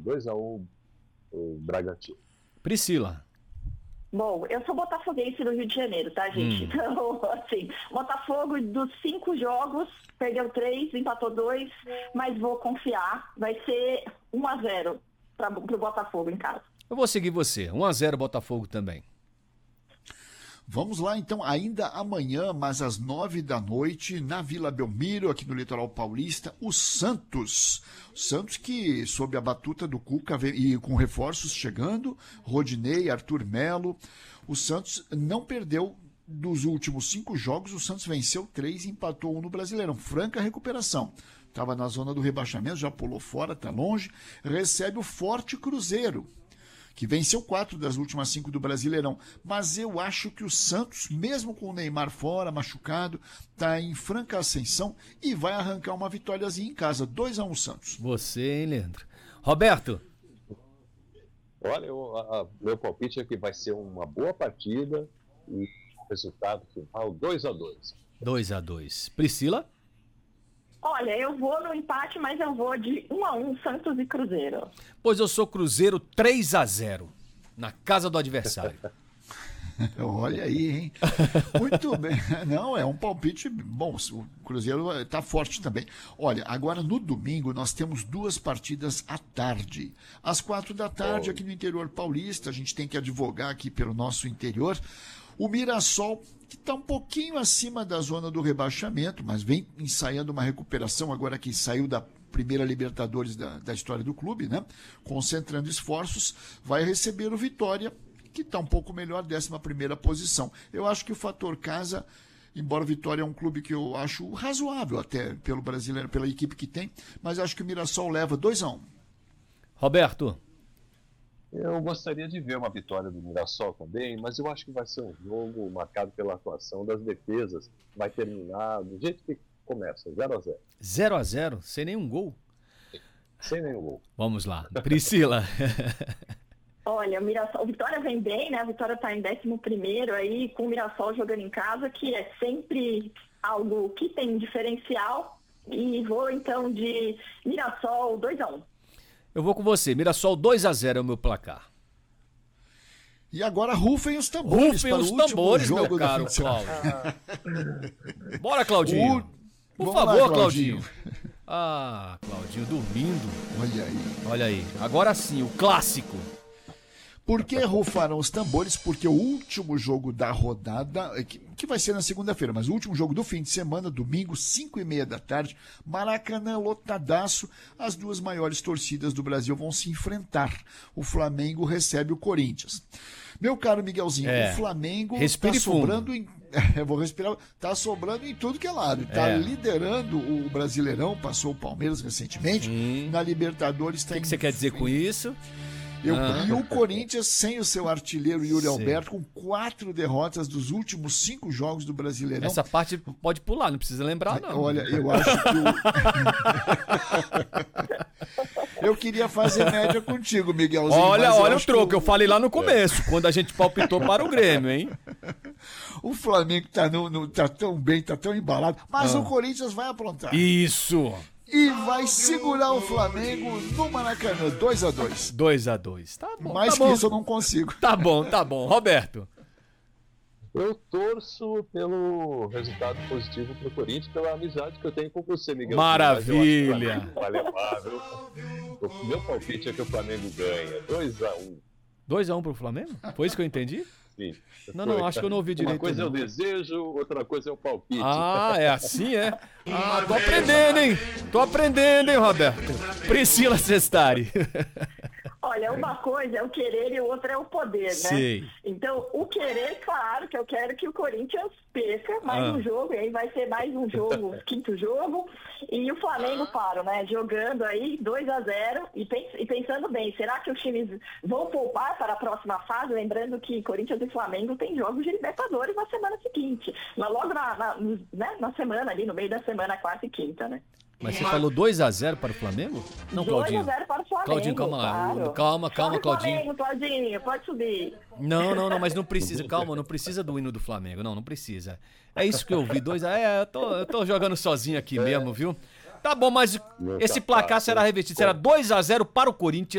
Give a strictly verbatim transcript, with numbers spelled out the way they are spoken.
dois a um o Bragantino. Priscila. Bom, eu sou botafoguense do Rio de Janeiro, tá, gente? Hum. Então, assim, Botafogo dos cinco jogos, perdeu três, empatou dois, mas vou confiar. Vai ser um a zero para o Botafogo em casa. Eu vou seguir você. um a zero Botafogo também. Vamos lá, então, ainda amanhã, mas às nove da noite, na Vila Belmiro, aqui no litoral paulista, o Santos. O Santos que, sob a batuta do Cuca e com reforços chegando, Rodinei, Arthur Melo, o Santos não perdeu dos últimos cinco jogos, o Santos venceu três e empatou um no Brasileirão. Franca recuperação. Estava na zona do rebaixamento, já pulou fora, está longe, recebe o Forte Cruzeiro, que venceu quatro das últimas cinco do Brasileirão. Mas eu acho que o Santos, mesmo com o Neymar fora, machucado, está em franca ascensão e vai arrancar uma vitóriazinha em casa. dois a um Santos. Você, hein, Leandro? Roberto? Olha, eu, a, a, meu palpite é que vai ser uma boa partida e o resultado final dois a dois. dois a dois. Priscila? Olha, eu vou no empate, mas eu vou de um a um Santos e Cruzeiro. Pois eu sou Cruzeiro três a zero, na casa do adversário. Olha aí, hein? Muito bem. Não, é um palpite bom. O Cruzeiro está forte também. Olha, agora no domingo nós temos duas partidas à tarde. Às quatro da tarde, aqui no interior paulista, a gente tem que advogar aqui pelo nosso interior. O Mirassol, que está um pouquinho acima da zona do rebaixamento, mas vem ensaiando uma recuperação agora que saiu da primeira Libertadores da, da história do clube, né? Concentrando esforços, vai receber o Vitória, que está um pouco melhor, décima primeira posição. Eu acho que o fator casa, embora o Vitória é um clube que eu acho razoável até pelo brasileiro, pela equipe que tem, mas acho que o Mirassol leva dois a um. Roberto? Eu gostaria de ver uma vitória do Mirassol também, mas eu acho que vai ser um jogo marcado pela atuação das defesas. Vai terminar do jeito que começa, zero a zero. zero a zero? Sem nenhum gol? Sem nenhum gol. Vamos lá. Priscila? Olha, o Mirassol, o Vitória vem bem, né? A Vitória está em décimo primeiro aí, com o Mirassol jogando em casa, que é sempre algo que tem diferencial. E vou, então, de Mirassol dois a um. Eu vou com você. Mirassol dois a zero é o meu placar. E agora rufem os tambores. Rufem para os o tambores, jogo meu caro Cláudio. Bora, Claudinho. O... Por Vamos favor, lá, Claudinho. Claudinho. Ah, Claudinho dormindo. Olha aí. Olha aí. Agora sim, o clássico. Por que rufaram os tambores? Porque o último jogo da rodada, que, que vai ser na segunda-feira, mas o último jogo do fim de semana, domingo, cinco e meia da tarde, Maracanã lotadaço, as duas maiores torcidas do Brasil vão se enfrentar. O Flamengo recebe o Corinthians. Meu caro Miguelzinho, é, o Flamengo está sobrando em... Eu vou respirar. Tá sobrando em tudo que é lado. Tá é. liderando o Brasileirão, passou o Palmeiras recentemente. Hum. Na Libertadores tem... O que, que você quer dizer com isso? Eu, ah. E o Corinthians, sem o seu artilheiro Yuri Sim. Alberto, com quatro derrotas dos últimos cinco jogos do Brasileirão. Essa parte pode pular, não precisa lembrar, não. Olha, eu acho que o... Eu queria fazer média contigo, Miguelzinho. Olha, olha o troco, eu falei lá no começo, é. quando a gente palpitou para o Grêmio, hein? O Flamengo tá, no, no, tá tão bem, tá tão embalado, mas ah. o Corinthians vai aprontar. Isso! E vai segurar o Flamengo no Maracanã, dois a dois. dois a dois, tá bom. Mais tá que bom. isso eu não consigo. Tá bom, tá bom. Roberto? Eu torço pelo resultado positivo pro Corinthians, pela amizade que eu tenho com você, Miguel. Maravilha! Vai levar, viu? O meu palpite é que o Flamengo ganha, dois a um. dois a um pro Flamengo? Foi isso que eu entendi? Sim. Não, não, acho que eu não ouvi direito. Uma coisa não. é o desejo, outra coisa é o palpite. Ah, é assim, é? Ah, tô aprendendo, hein? Tô aprendendo, hein, Roberto? Priscila Cestari. Olha, uma coisa é o querer e outra é o poder, né? Sim. Então, o querer, claro, que eu quero que o Corinthians perca mais ah. um jogo, e aí vai ser mais um jogo, quinto jogo, e o Flamengo, claro, né, jogando aí dois a zero, e, pens e pensando bem, será que os times vão poupar para a próxima fase? Lembrando que Corinthians e Flamengo têm jogos de Libertadores na semana seguinte, mas logo na, na, né, na semana ali, no meio da semana, quarta e quinta, né? Mas você falou dois a zero para o Flamengo? Não, Claudinho. dois a zero para o Flamengo. Claudinho, calma lá. Claro. Calma, calma, Claudinho. Flamengo, Claudinho, pode subir. Não, não, não, mas não precisa, calma, não precisa do hino do Flamengo. Não, não precisa. É isso que eu vi, dois a zero. É, eu tô, eu tô jogando sozinho aqui mesmo, viu? Tá bom, mas esse placar será revestido. Será dois a zero para o Corinthians.